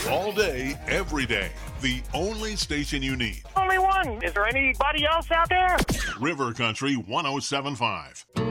All day, every day. The only station you need. Only one. Is there anybody else out there? River Country 107.5.